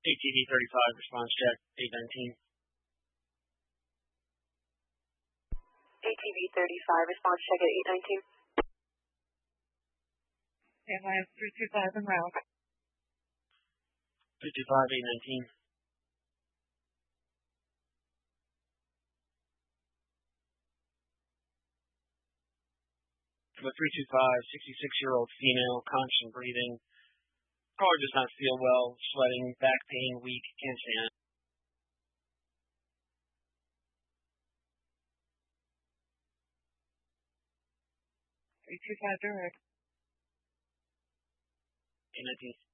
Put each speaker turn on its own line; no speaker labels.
ATV 35, response check, 819.
ATV 35, response check at 819.
I have 325 en route.
325, 819. The 325, 66-year-old female, conscious and breathing. Caller does not feel well, sweating, back pain, weak, can't stand.
325 direct.
819.